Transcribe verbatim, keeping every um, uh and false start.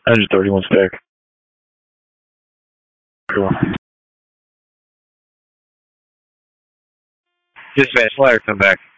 one hundred thirty-one spec. Cool. Dispatch, flyer, come back.